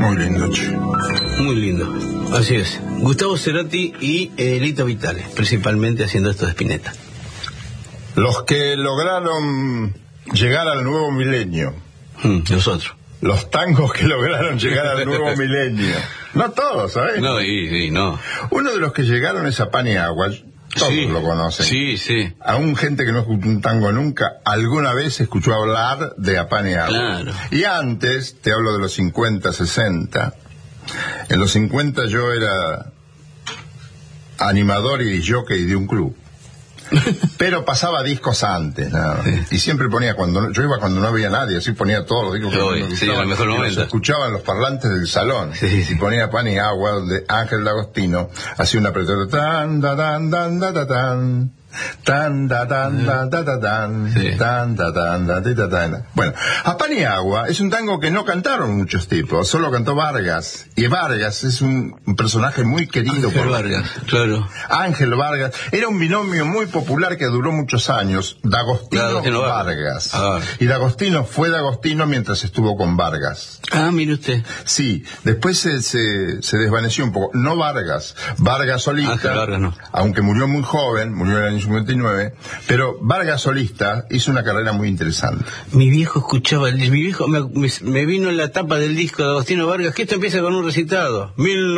Muy lindo, che. Muy lindo, así es. Gustavo Cerati y Lito Vitale, principalmente haciendo esto de Spinetta. Los que lograron llegar al nuevo milenio. Nosotros. Los tangos que lograron llegar al nuevo milenio. No todos, ¿sabes? No, no. Uno de los que llegaron es a Pan y Agua. Todos lo conocen. Sí, sí. Aún gente que no escuchó un tango nunca, alguna vez escuchó hablar de A Pan y Agua. Claro. Y antes, te hablo de los 50, 60. En los 50 yo era animador y jockey de un club. Pero pasaba discos antes, ¿no? Sí. Y siempre ponía, yo iba cuando no había nadie, así ponía todos los discos que me gustaban, el mejor momento. Se escuchaban los parlantes del salón. Sí. Y ponía Pan y Agua, donde Ángel D'Agostino hacía una apertura tan da tan dan da da tan tan da tan da da da tan tan da tan da da tan. Bueno, A Pan y Agua es un tango que no cantaron muchos tipos, solo cantó Vargas, y Vargas es un personaje muy querido Ángel por Vargas, claro. Ángel Vargas era un binomio muy popular que duró muchos años, D'Agostino Vargas. Y D'Agostino fue D'Agostino mientras estuvo con Vargas. Ah, mire usted. Sí, después se desvaneció un poco. No Vargas, Vargas solista, Ángel Vargas no. Aunque murió muy joven, murió en el año 59, pero Vargas solista hizo una carrera muy interesante. Mi viejo escuchaba, mi viejo me vino en la tapa del disco de Agostino Vargas, que esto empieza con un recitado.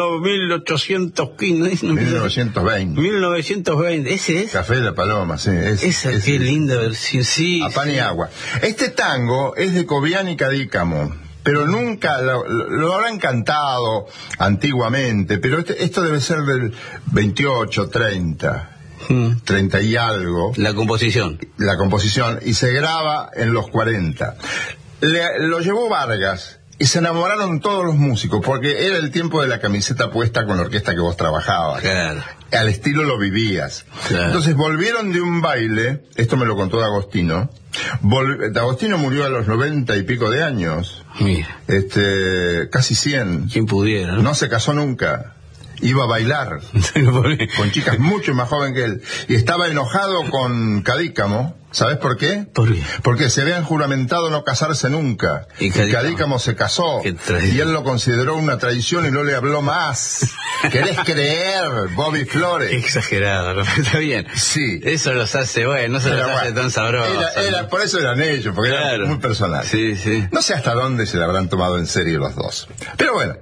1815. 1920. 1920, ¿ese es? Café de la Paloma, sí. Qué linda versión, sí. A Pan y Agua. Este tango es de Cobián y Cadícamo, pero nunca lo habrán cantado antiguamente, pero esto debe ser del 28, 30. 30 y algo. La composición, y se graba en los 40. Lo llevó Vargas y se enamoraron todos los músicos, porque era el tiempo de la camiseta puesta con la orquesta que vos trabajabas. Claro. Al estilo lo vivías. Claro. Entonces volvieron de un baile, esto me lo contó D'Agostino. D'Agostino murió a los 90 y pico de años. Mira. Casi 100. ¿Quién pudiera? No se casó nunca. Iba a bailar con chicas mucho más jóvenes que él. Y estaba enojado con Cadícamo. ¿Sabes por qué? ¿Por qué? Porque se habían juramentado no casarse nunca. Y Cadícamo se casó. Y él lo consideró una traición y no le habló más. ¿Querés creer, Bobby Flores? Qué exagerado, está bien. Sí. Eso los hace, no se los hace tan sabrosos. Por eso eran ellos, porque eran muy personales. Sí, sí. No sé hasta dónde se le habrán tomado en serio los dos. Pero bueno,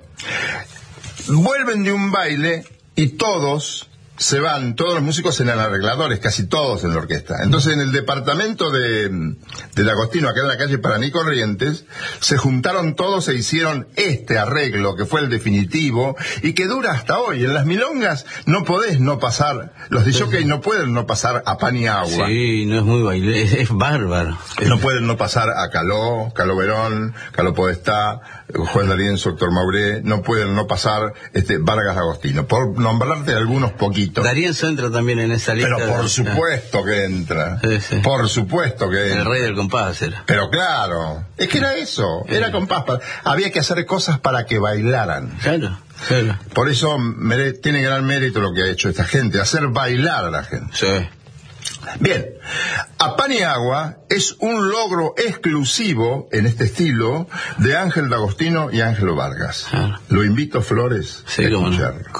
vuelven de un baile y todos se van, todos los músicos eran arregladores, casi todos en la orquesta. Entonces en el departamento de D'Agostino, acá en la calle Paraná y Corrientes, se juntaron todos e hicieron este arreglo, que fue el definitivo, y que dura hasta hoy. En las milongas no podés no pasar, los de jockey no pueden no pasar a Pan y Agua. Sí, no es muy baile, es bárbaro. No pueden no pasar a Caló Verón, Caló Podestá, Juan D'Arienzo, Héctor Mauré, no pueden no pasar Vargas D'Agostino, por nombrarte algunos poquitos. D'Arienzo entra también en esa lista. Pero por supuesto que entra. Sí. Por supuesto que entra. El rey del compás era. Pero claro, es que era eso, era compás. Había que hacer cosas para que bailaran. Claro. Por eso tiene gran mérito lo que ha hecho esta gente, hacer bailar a la gente. Sí. Bien, A Pan y Agua es un logro exclusivo en este estilo de Ángel D'Agostino y Ángelo Vargas. Lo invito, Flores, a escucharlo.